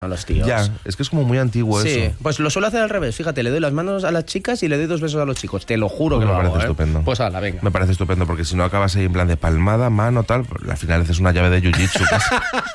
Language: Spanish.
a los tíos. Ya, es que es como muy antiguo Sí, eso. pues lo suelo hacer al revés. Fíjate, le doy las manos a las chicas y le doy 2 besos a los chicos. Te lo juro que Me lo parece hago, estupendo. Pues ala, venga. Me parece estupendo, porque si no acabas ahí en plan de palmada, mano, tal, al final haces una llave de jiu-jitsu.